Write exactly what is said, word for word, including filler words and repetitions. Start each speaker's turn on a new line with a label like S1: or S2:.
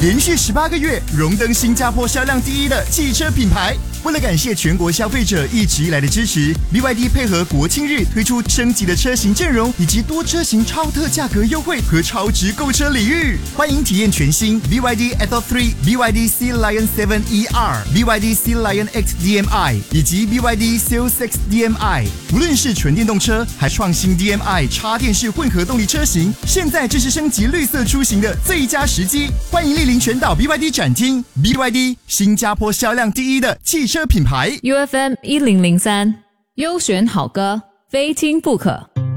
S1: 连续十八个月荣登新加坡销量第一的汽车品牌。为了感谢全国消费者一直以来的支持 ，B Y D 配合国庆日推出升级的车型阵容，以及多车型超特价格优惠和超值购车礼遇。欢迎体验全新 B Y D Atto 三、B Y D Sea Lion 七 E R、B Y D Sea Lion X D M I 以及 B Y D Seal 六 D M I。无论是纯电动车，还创新 D M I 插电式混合动力车型，现在正是升级绿色出行的最佳时机。欢迎莅临全岛 B Y D 展厅 ，B Y D 新加坡销量第一的汽车品牌
S2: U F M 一零零三，优选好歌，非听不可。